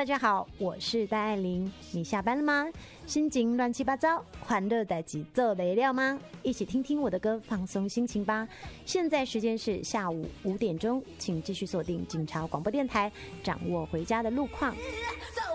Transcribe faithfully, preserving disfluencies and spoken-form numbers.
大家好，我是戴爱玲。你下班了吗？心情乱七八糟，欢乐代志做没了吗？一起听听我的歌，放松心情吧。现在时间是下午五点钟，请继续锁定警察广播电台，掌握回家的路况。